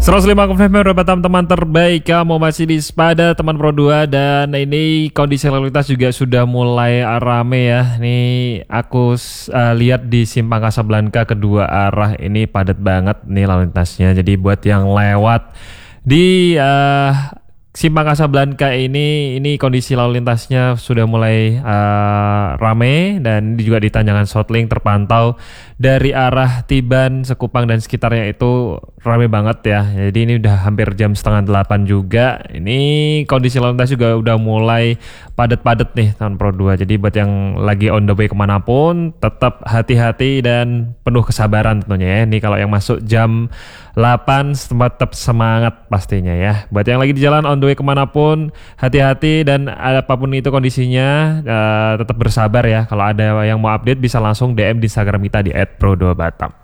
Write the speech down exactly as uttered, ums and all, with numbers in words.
seratus lima koma lima Batam, teman terbaik. Kamu masih di Sepada teman Pro dua. Dan ini kondisi lalu lintas juga sudah mulai rame ya. Nih aku uh, lihat di Simpang Kasablanka kedua arah ini padat banget nih lalu lintasnya. Jadi buat yang lewat di uh, Simpang Kasablanka ini, ini kondisi lalu lintasnya sudah mulai uh, rame. Dan juga di Tanjakan Sotlink terpantau dari arah Tiban, Sekupang dan sekitarnya itu rame banget ya. Jadi ini udah hampir jam setengah delapan juga. Ini kondisi lalu lintas juga udah mulai padat-padat nih tahun Pro dua. Jadi buat yang lagi on the way kemanapun, tetap hati-hati dan penuh kesabaran tentunya ya. Ini kalau yang masuk jam delapan tetap semangat pastinya ya. Buat yang lagi di jalan on the way kemanapun, hati-hati dan apapun itu kondisinya, uh, tetap bersabar ya. Kalau ada yang mau update bisa langsung D M di Instagram kita di et pro dua batam.